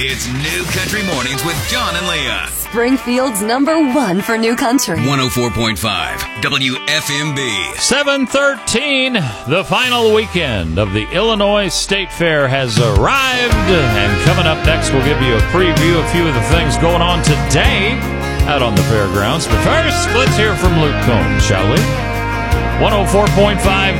It's New Country Mornings with John and Leah. Springfield's #1 for New Country. 104.5 WFMB. 7:13, the final weekend of the Illinois State Fair has arrived. And coming up next, we'll give you a preview of a few of the things going on today out on the fairgrounds. But first, let's hear from Luke Combs, shall we? 104.5